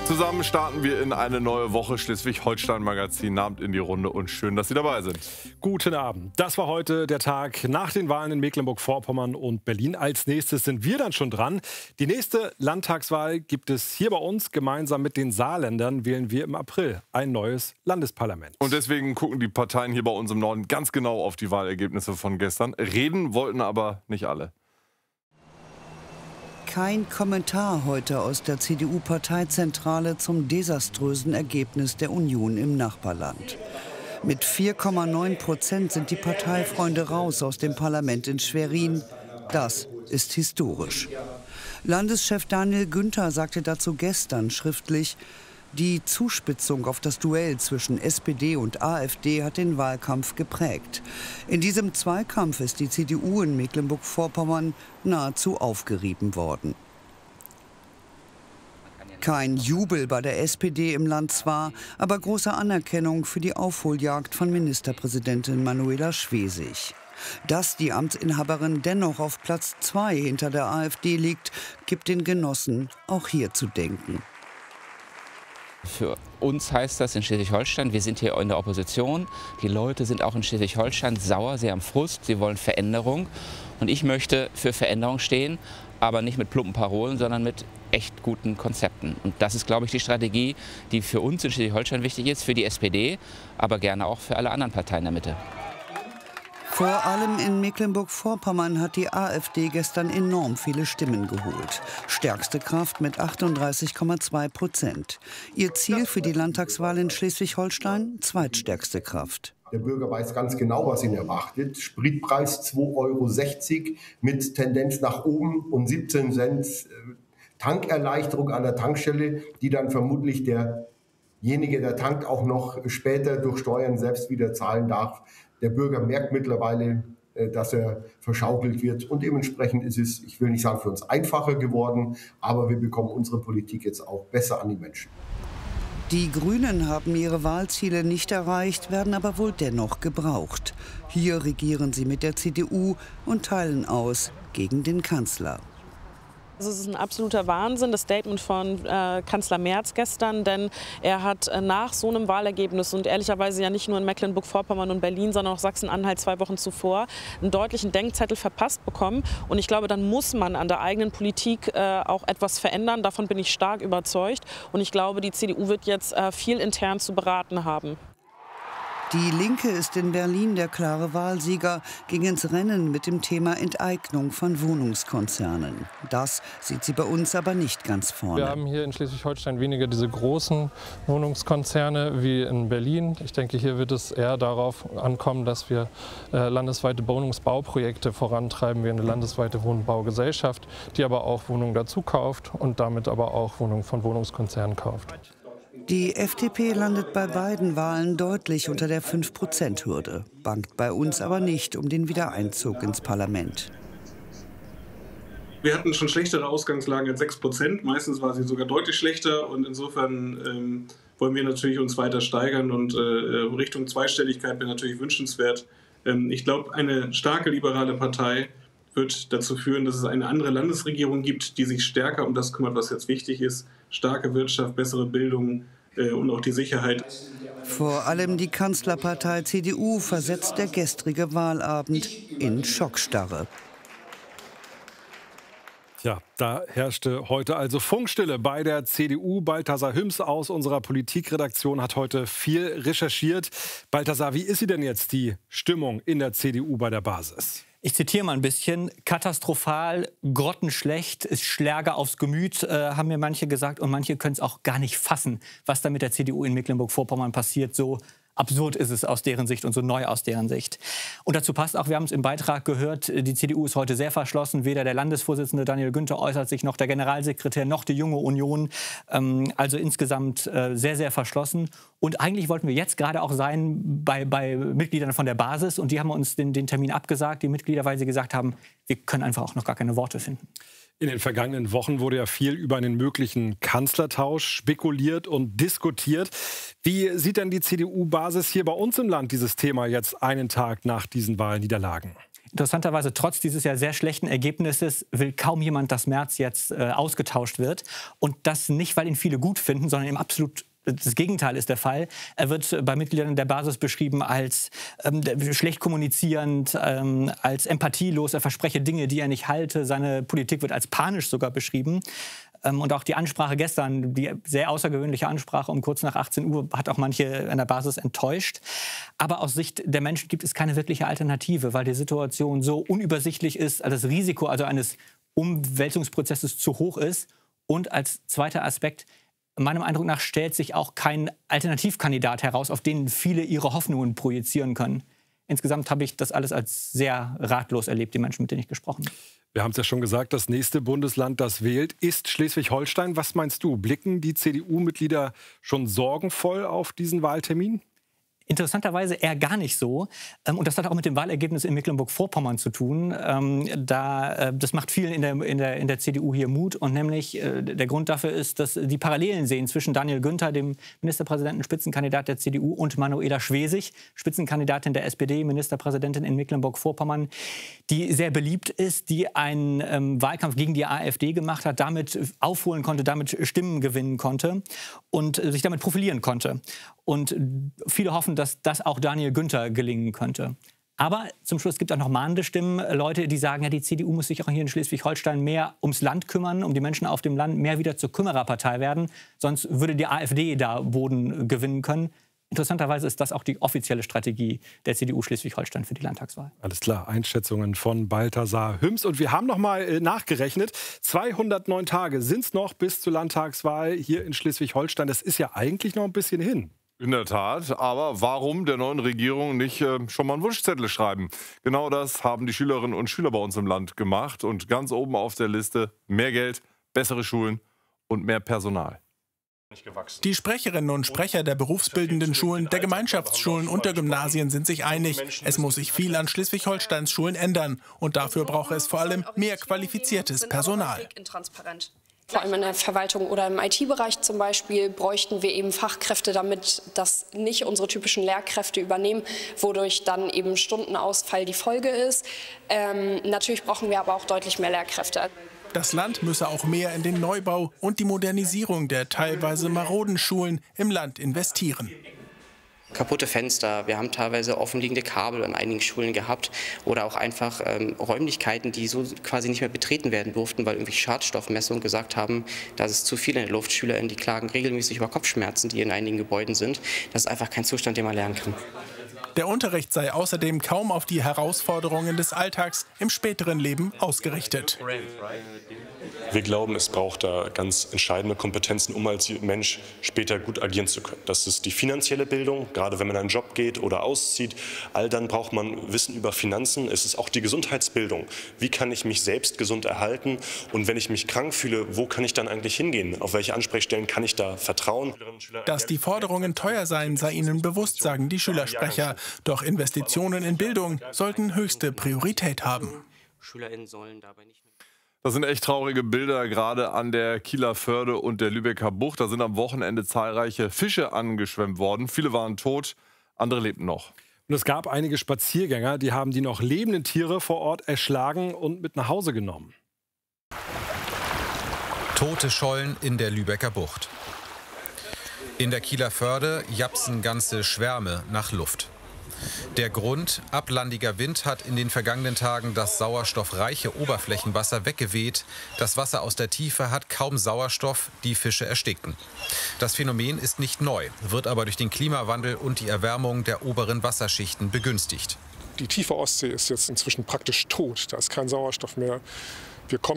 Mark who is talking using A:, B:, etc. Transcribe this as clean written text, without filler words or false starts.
A: Zusammen starten wir in eine neue Woche Schleswig-Holstein-Magazin. Abend in die Runde und schön, dass Sie dabei sind.
B: Guten Abend. Das war heute der Tag nach den Wahlen in Mecklenburg-Vorpommern und Berlin. Als nächstes sind wir dann schon dran. Die nächste Landtagswahl gibt es hier bei uns. Gemeinsam mit den Saarländern wählen wir im April ein neues Landesparlament.
A: Und deswegen gucken die Parteien hier bei uns im Norden ganz genau auf die Wahlergebnisse von gestern. Reden wollten aber nicht alle.
C: Kein Kommentar heute aus der CDU-Parteizentrale zum desaströsen Ergebnis der Union im Nachbarland. Mit 4,9% sind die Parteifreunde raus aus dem Parlament in Schwerin. Das ist historisch. Landeschef Daniel Günther sagte dazu gestern schriftlich: Die Zuspitzung auf das Duell zwischen SPD und AfD hat den Wahlkampf geprägt. In diesem Zweikampf ist die CDU in Mecklenburg-Vorpommern nahezu aufgerieben worden. Kein Jubel bei der SPD im Land zwar, aber große Anerkennung für die Aufholjagd von Ministerpräsidentin Manuela Schwesig. Dass die Amtsinhaberin dennoch auf Platz 2 hinter der AfD liegt, gibt den Genossen auch hier zu denken.
D: Für uns heißt das in Schleswig-Holstein, wir sind hier in der Opposition. Die Leute sind auch in Schleswig-Holstein sauer, sie haben Frust, sie wollen Veränderung. Und ich möchte für Veränderung stehen, aber nicht mit plumpen Parolen, sondern mit echt guten Konzepten. Und das ist, glaube ich, die Strategie, die für uns in Schleswig-Holstein wichtig ist, für die SPD, aber gerne auch für alle anderen Parteien in der Mitte.
C: Vor allem in Mecklenburg-Vorpommern hat die AfD gestern enorm viele Stimmen geholt. Stärkste Kraft mit 38,2%. Ihr Ziel für die Landtagswahl in Schleswig-Holstein? Zweitstärkste Kraft.
E: Der Bürger weiß ganz genau, was ihn erwartet. Spritpreis 2,60 € mit Tendenz nach oben und 17 Cent Tankerleichterung an der Tankstelle, die dann vermutlich derjenige, der tankt, auch noch später durch Steuern selbst wieder zahlen darf. Der Bürger merkt mittlerweile, dass er verschaukelt wird. Und dementsprechend ist es, ich will nicht sagen für uns einfacher geworden, aber wir bekommen unsere Politik jetzt auch besser an die Menschen.
C: Die Grünen haben ihre Wahlziele nicht erreicht, werden aber wohl dennoch gebraucht. Hier regieren sie mit der CDU und teilen aus gegen den Kanzler.
F: Es ist ein absoluter Wahnsinn, das Statement von Kanzler Merz gestern, denn er hat nach so einem Wahlergebnis und ehrlicherweise ja nicht nur in Mecklenburg-Vorpommern und Berlin, sondern auch Sachsen-Anhalt 2 Wochen zuvor einen deutlichen Denkzettel verpasst bekommen. Und ich glaube, dann muss man an der eigenen Politik auch etwas verändern. Davon bin ich stark überzeugt. Und ich glaube, die CDU wird jetzt viel intern zu beraten haben.
C: Die Linke ist in Berlin der klare Wahlsieger, ging ins Rennen mit dem Thema Enteignung von Wohnungskonzernen. Das sieht sie bei uns aber nicht ganz vorne.
G: Wir haben hier in Schleswig-Holstein weniger diese großen Wohnungskonzerne wie in Berlin. Ich denke, hier wird es eher darauf ankommen, dass wir landesweite Wohnungsbauprojekte vorantreiben, wie eine landesweite Wohnbaugesellschaft, die aber auch Wohnungen dazu kauft und damit aber auch Wohnungen von Wohnungskonzernen kauft.
C: Die FDP landet bei beiden Wahlen deutlich unter der 5%-Hürde, bangt bei uns aber nicht um den Wiedereinzug ins Parlament.
H: Wir hatten schon schlechtere Ausgangslagen als 6%, meistens war sie sogar deutlich schlechter und insofern wollen wir natürlich uns weiter steigern und Richtung Zweistelligkeit wäre natürlich wünschenswert. Ich glaube, eine starke liberale Partei wird dazu führen, dass es eine andere Landesregierung gibt, die sich stärker um das kümmert, was jetzt wichtig ist. Starke Wirtschaft, bessere Bildung und auch die Sicherheit.
C: Vor allem die Kanzlerpartei CDU versetzt der gestrige Wahlabend in Schockstarre.
B: Ja, da herrschte heute also Funkstille bei der CDU. Balthasar Hüms aus unserer Politikredaktion hat heute viel recherchiert. Balthasar, wie ist sie denn jetzt, die Stimmung in der CDU bei der Basis?
I: Ich zitiere mal ein bisschen: Katastrophal, grottenschlecht, ist Schläger aufs Gemüt, haben mir manche gesagt. Und manche können es auch gar nicht fassen, was da mit der CDU in Mecklenburg-Vorpommern passiert. So absurd ist es aus deren Sicht und so neu aus deren Sicht. Und dazu passt auch, wir haben es im Beitrag gehört, die CDU ist heute sehr verschlossen. Weder der Landesvorsitzende Daniel Günther äußert sich, noch der Generalsekretär, noch die Junge Union. Also insgesamt sehr, sehr verschlossen. Und eigentlich wollten wir jetzt gerade auch sein bei Mitgliedern von der Basis. Und die haben uns den Termin abgesagt, die Mitglieder, weil sie gesagt haben, wir können einfach auch noch gar keine Worte finden.
B: In den vergangenen Wochen wurde ja viel über einen möglichen Kanzlertausch spekuliert und diskutiert. Wie sieht denn die CDU-Basis hier bei uns im Land dieses Thema jetzt einen Tag nach diesen Wahlniederlagen?
I: Interessanterweise, trotz dieses ja sehr schlechten Ergebnisses, will kaum jemand, dass Merz jetzt ausgetauscht wird. Und das nicht, weil ihn viele gut finden, sondern eben absolut das Gegenteil ist der Fall. Er wird bei Mitgliedern der Basis beschrieben als schlecht kommunizierend, als empathielos. Er verspreche Dinge, die er nicht halte. Seine Politik wird als panisch sogar beschrieben. Und auch die Ansprache gestern, die sehr außergewöhnliche Ansprache um kurz nach 18 Uhr, hat auch manche an der Basis enttäuscht. Aber aus Sicht der Menschen gibt es keine wirkliche Alternative, weil die Situation so unübersichtlich ist, das Risiko also eines Umwälzungsprozesses zu hoch ist. Und als zweiter Aspekt, meinem Eindruck nach stellt sich auch kein Alternativkandidat heraus, auf den viele ihre Hoffnungen projizieren können. Insgesamt habe ich das alles als sehr ratlos erlebt, die Menschen, mit denen ich gesprochen habe.
B: Wir haben es ja schon gesagt, das nächste Bundesland, das wählt, ist Schleswig-Holstein. Was meinst du? Blicken die CDU-Mitglieder schon sorgenvoll auf diesen Wahltermin?
I: Interessanterweise eher gar nicht so. Und das hat auch mit dem Wahlergebnis in Mecklenburg-Vorpommern zu tun. Das macht vielen in der CDU hier Mut. Und nämlich der Grund dafür ist, dass die Parallelen sehen zwischen Daniel Günther, dem Ministerpräsidenten, Spitzenkandidat der CDU, und Manuela Schwesig, Spitzenkandidatin der SPD, Ministerpräsidentin in Mecklenburg-Vorpommern, die sehr beliebt ist, die einen Wahlkampf gegen die AfD gemacht hat, damit aufholen konnte, damit Stimmen gewinnen konnte und sich damit profilieren konnte. Und viele hoffen, dass das auch Daniel Günther gelingen könnte. Aber zum Schluss gibt es auch noch mahnende Stimmen, Leute, die sagen, ja, die CDU muss sich auch hier in Schleswig-Holstein mehr ums Land kümmern, um die Menschen auf dem Land, mehr wieder zur Kümmererpartei werden. Sonst würde die AfD da Boden gewinnen können. Interessanterweise ist das auch die offizielle Strategie der CDU Schleswig-Holstein für die Landtagswahl.
B: Alles klar, Einschätzungen von Balthasar Hüms. Und wir haben noch mal nachgerechnet, 209 Tage sind es noch bis zur Landtagswahl hier in Schleswig-Holstein. Das ist ja eigentlich noch ein bisschen hin.
A: In der Tat, aber warum der neuen Regierung nicht schon mal einen Wunschzettel schreiben? Genau das haben die Schülerinnen und Schüler bei uns im Land gemacht. Und ganz oben auf der Liste mehr Geld, bessere Schulen und mehr Personal.
J: Die Sprecherinnen und Sprecher der berufsbildenden Schulen, der Gemeinschaftsschulen und der Gymnasien sind sich einig, es muss sich viel an Schleswig-Holsteins Schulen ändern. Und dafür braucht es vor allem mehr qualifiziertes Personal.
K: Vor allem in der Verwaltung oder im IT-Bereich zum Beispiel bräuchten wir eben Fachkräfte, damit das nicht unsere typischen Lehrkräfte übernehmen, wodurch dann eben Stundenausfall die Folge ist. Natürlich brauchen wir aber auch deutlich mehr Lehrkräfte.
J: Das Land müsse auch mehr in den Neubau und die Modernisierung der teilweise maroden Schulen im Land investieren.
L: Kaputte Fenster, wir haben teilweise offenliegende Kabel an einigen Schulen gehabt oder auch einfach Räumlichkeiten, die so quasi nicht mehr betreten werden durften, weil irgendwie Schadstoffmessungen gesagt haben, dass es zu viel in der Luft. SchülerInnen, die klagen regelmäßig über Kopfschmerzen, die in einigen Gebäuden sind. Das ist einfach kein Zustand, den man lernen kann.
J: Der Unterricht sei außerdem kaum auf die Herausforderungen des Alltags im späteren Leben ausgerichtet.
M: Wir glauben, es braucht da ganz entscheidende Kompetenzen, um als Mensch später gut agieren zu können. Das ist die finanzielle Bildung, gerade wenn man in einen Job geht oder auszieht. All dann braucht man Wissen über Finanzen. Es ist auch die Gesundheitsbildung. Wie kann ich mich selbst gesund erhalten? Und wenn ich mich krank fühle, wo kann ich dann eigentlich hingehen? Auf welche Ansprechstellen kann ich da vertrauen?
J: Dass die Forderungen teuer seien, sei ihnen bewusst, sagen die Schülersprecher. Doch Investitionen in Bildung sollten höchste Priorität haben.
A: Das sind echt traurige Bilder, gerade an der Kieler Förde und der Lübecker Bucht. Da sind am Wochenende zahlreiche Fische angeschwemmt worden. Viele waren tot, andere lebten noch.
B: Und es gab einige Spaziergänger, die haben die noch lebenden Tiere vor Ort erschlagen und mit nach Hause genommen.
N: Tote Schollen in der Lübecker Bucht. In der Kieler Förde japsen ganze Schwärme nach Luft. Der Grund: ablandiger Wind hat in den vergangenen Tagen das sauerstoffreiche Oberflächenwasser weggeweht. Das Wasser aus der Tiefe hat kaum Sauerstoff, die Fische erstickten. Das Phänomen ist nicht neu, wird aber durch den Klimawandel und die Erwärmung der oberen Wasserschichten begünstigt.
O: Die tiefe Ostsee ist jetzt inzwischen praktisch tot, da ist kein Sauerstoff mehr. Wir kommen